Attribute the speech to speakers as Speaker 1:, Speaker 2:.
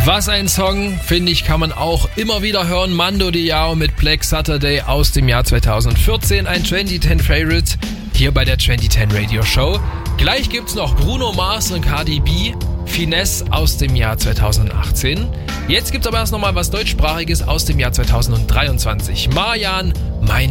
Speaker 1: Was ein Song, finde ich, kann man auch immer wieder hören. Mando Diao mit Black Saturday aus dem Jahr 2014, ein 2010 Favorite hier bei der 2010 Radio Show. Gleich gibt's noch Bruno Mars und Cardi B, Finesse aus dem Jahr 2018. Jetzt gibt's aber erst nochmal was deutschsprachiges aus dem Jahr 2023. Marjan, mein